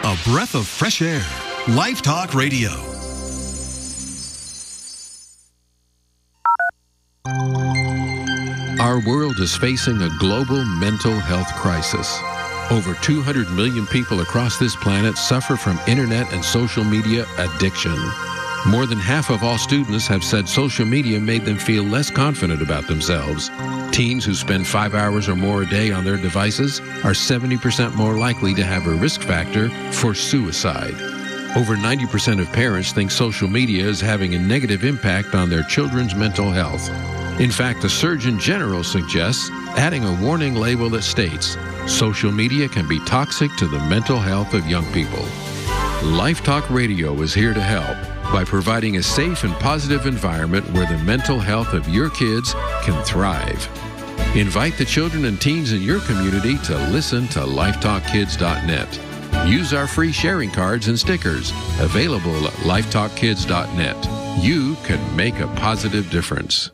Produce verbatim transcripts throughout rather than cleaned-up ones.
A breath of fresh air. Life Talk Radio. Our world is facing a global mental health crisis. Over two hundred million people across this planet suffer from internet and social media addiction. More than half of all students have said social media made them feel less confident about themselves. Teens who spend five hours or more a day on their devices are seventy percent more likely to have a risk factor for suicide. Over ninety percent of parents think social media is having a negative impact on their children's mental health. In fact, the Surgeon General suggests adding a warning label that states, social media can be toxic to the mental health of young people. Life Talk Radio is here to help by providing a safe and positive environment where the mental health of your kids can thrive. Invite the children and teens in your community to listen to life talk kids dot net. Use our free sharing cards and stickers available at life talk kids dot net. You can make a positive difference.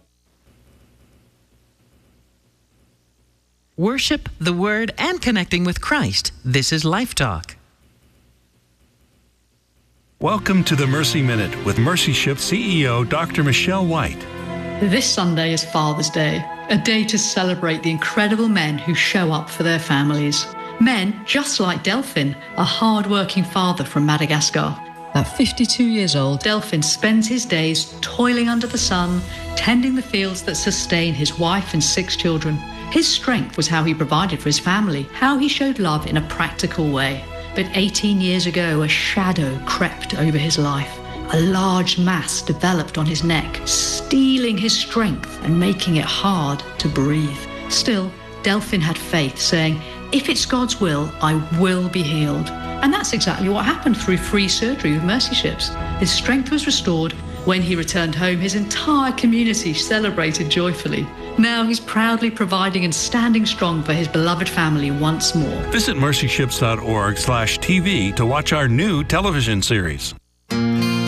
Worship, the Word, and connecting with Christ. This is Life Talk. Welcome to the Mercy Minute with Mercy Ship C E O Doctor Michelle White. This Sunday is Father's Day, a day to celebrate the incredible men who show up for their families. Men just like Delphin, a hard-working father from Madagascar. At fifty-two years old, Delphin spends his days toiling under the sun, tending the fields that sustain his wife and six children. His strength was how he provided for his family, how he showed love in a practical way. But eighteen years ago, a shadow crept over his life. A large mass developed on his neck, stealing his strength and making it hard to breathe. Still, Delphin had faith, saying, if it's God's will, I will be healed. And that's exactly what happened through free surgery with Mercy Ships. His strength was restored. When he returned home, his entire community celebrated joyfully. Now he's proudly providing and standing strong for his beloved family once more. Visit mercy ships dot org slash T V to watch our new television series.